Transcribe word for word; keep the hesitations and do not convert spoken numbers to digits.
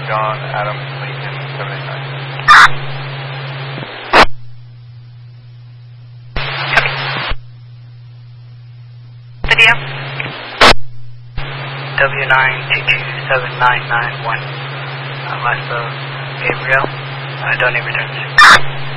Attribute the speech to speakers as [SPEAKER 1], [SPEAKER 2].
[SPEAKER 1] John, Adam, Lincoln, seven eight nine.
[SPEAKER 2] Video. W nine two two seven nine nine one. Uh, last of Gabriel. Uh, don't even return.